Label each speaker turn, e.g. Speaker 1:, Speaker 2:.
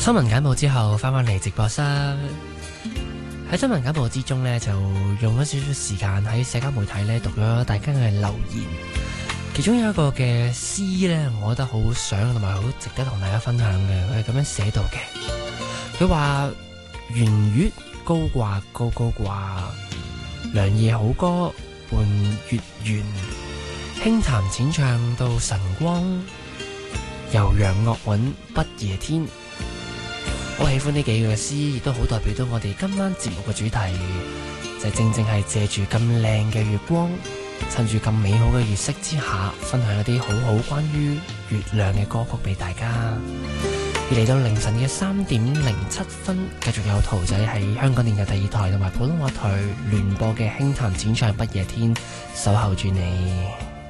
Speaker 1: 新聞簡報之後翻返嚟直播室，喺新聞簡報之中呢，就用咗少少時間喺社交媒體呢讀咗大家嘅留言，其中有一個嘅詩呢，我覺得好想同埋好值得同大家分享嘅，佢係咁樣寫到嘅。佢話圓月高掛高高掛，良夜好歌伴月圓，輕彈淺唱到晨光，悠揚樂韻不夜天。我喜歡呢幾句嘅詩，亦都好代表到我哋今晚節目嘅主題，就正正係借住咁靚嘅月光，趁住咁美好嘅月色之下，分享一啲好好關於月亮嘅歌曲俾大家。而嚟到凌晨嘅3:07，繼續有圖仔喺香港電台第2台同埋普通話台聯播嘅輕彈淺唱不夜天，守候住你。